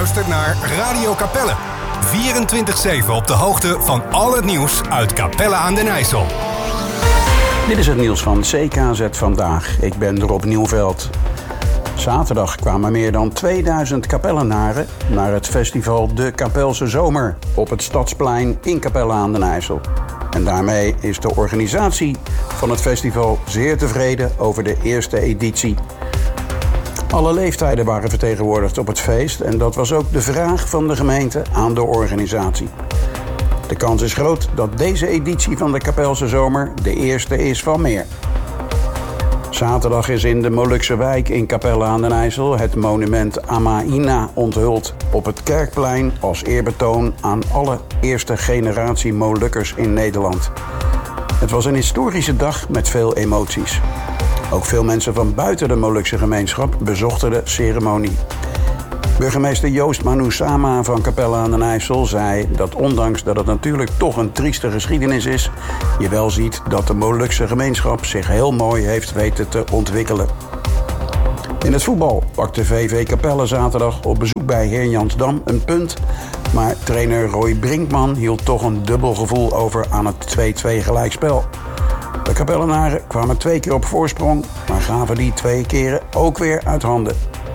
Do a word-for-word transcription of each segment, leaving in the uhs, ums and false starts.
luistert naar Radio Capelle. vierentwintig zeven op de hoogte van al het nieuws uit Capelle aan den IJssel. Dit is het nieuws van C K Z Vandaag. Ik ben Rob Nieuwveld. Zaterdag kwamen meer dan tweeduizend Capellenaren naar het festival De Capelse Zomer op het Stadsplein in Capelle aan den IJssel. En daarmee is de organisatie van het festival zeer tevreden over de eerste editie. Alle leeftijden waren vertegenwoordigd op het feest en dat was ook de vraag van de gemeente aan de organisatie. De kans is groot dat deze editie van de Capelse Zomer de eerste is van meer. Zaterdag is in de Molukse wijk in Capelle aan den IJssel het monument Amaina onthuld op het Kerkplein als eerbetoon aan alle eerste generatie Molukkers in Nederland. Het was een historische dag met veel emoties. Ook veel mensen van buiten de Molukse gemeenschap bezochten de ceremonie. Burgemeester Joost Manusama van Capelle aan den IJssel zei dat ondanks dat het natuurlijk toch een trieste geschiedenis is, je wel ziet dat de Molukse gemeenschap zich heel mooi heeft weten te ontwikkelen. In het voetbal pakte V V Capelle zaterdag op bezoek bij Heer Jansdam een punt, maar trainer Roy Brinkman hield toch een dubbel gevoel over aan het twee-twee gelijkspel. De Capellenaren kwamen twee keer op voorsprong, maar gaven die twee keren ook weer uit handen.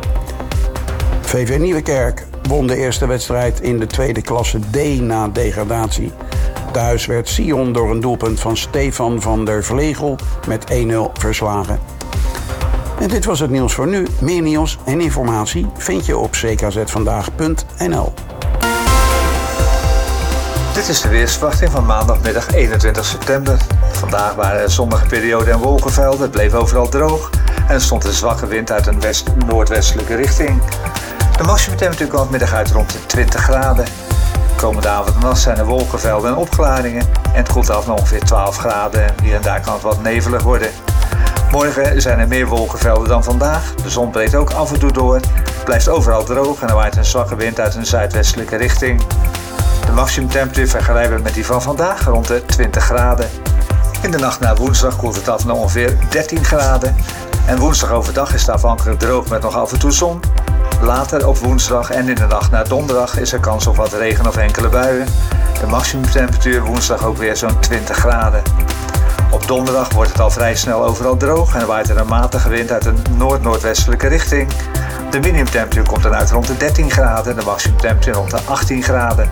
V V Nieuwekerk won de eerste wedstrijd in de tweede klasse D na degradatie. Thuis werd Sion door een doelpunt van Stefan van der Vlegel met één nul verslagen. En dit was het nieuws voor nu. Meer nieuws en informatie vind je op c k z vandaag punt n l. Dit is de weersverwachting van maandagmiddag eenentwintig september. Vandaag waren er zonnige perioden en wolkenvelden. Het bleef overal droog. En er stond een zwakke wind uit een west-noordwestelijke richting. De maximumtemperatuur kwam middag uit rond de twintig graden. Komende avond en nacht zijn er wolkenvelden en opklaringen. En het koelt af naar ongeveer twaalf graden. En hier en daar kan het wat nevelig worden. Morgen zijn er meer wolkenvelden dan vandaag. De zon breekt ook af en toe door. Het blijft overal droog en er waait een zwakke wind uit een zuidwestelijke richting. De maximumtemperatuur vergelijkbaar met die van vandaag rond de twintig graden. In de nacht naar woensdag koelt het af naar ongeveer dertien graden. En woensdag overdag is het afhankelijk droog met nog af en toe zon. Later op woensdag en in de nacht naar donderdag is er kans op wat regen of enkele buien. De maximumtemperatuur woensdag ook weer zo'n twintig graden. Op donderdag wordt het al vrij snel overal droog en er waait er een matige wind uit een noord-noordwestelijke richting. De minimumtemperatuur komt dan uit rond de dertien graden en de maximumtemperatuur rond de achttien graden.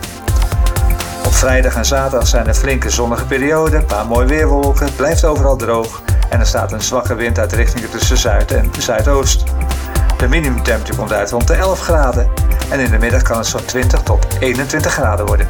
Op vrijdag en zaterdag zijn er flinke zonnige perioden, een paar mooi weerwolken, het blijft overal droog en er staat een zwakke wind uit richtingen tussen zuid en zuidoost. De minimumtemperatuur komt uit rond de elf graden en in de middag kan het zo'n twintig tot eenentwintig graden worden.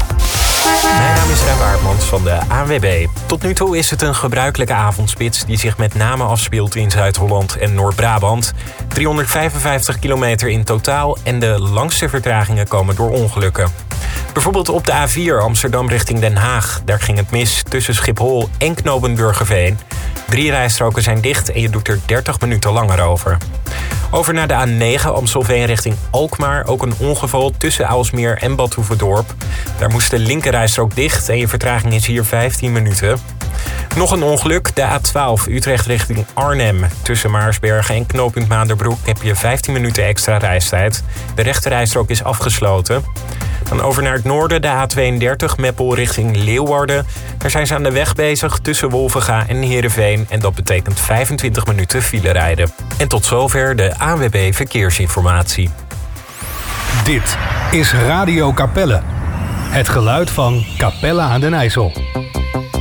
Mijn naam is Rem Aardmans van de A N W B. Tot nu toe is het een gebruikelijke avondspits die zich met name afspeelt in Zuid-Holland en Noord-Brabant. driehonderdvijfenvijftig kilometer in totaal en de langste vertragingen komen door ongelukken. Bijvoorbeeld op de A vier Amsterdam richting Den Haag. Daar ging het mis tussen Schiphol en Knopenburgerveen. Drie rijstroken zijn dicht en je doet er dertig minuten langer over. Over naar de A negen Amstelveen richting Alkmaar. Ook een ongeval tussen Aalsmeer en Bad Hoeverdorp. Daar moest de linkerrijstrook dicht en je vertraging is hier vijftien minuten. Nog een ongeluk, de A twaalf Utrecht richting Arnhem. Tussen Maarsbergen en knooppunt Maanderbroek heb je vijftien minuten extra reistijd. De rechterrijstrook is afgesloten. Dan over naar het noorden, de A tweeëndertig Meppel richting Leeuwarden. Daar zijn ze aan de weg bezig tussen Wolvenga en Heerenveen. En dat betekent vijfentwintig minuten file rijden. En tot zover de A N W B Verkeersinformatie. Dit is Radio Capelle. Het geluid van Capelle aan den IJssel.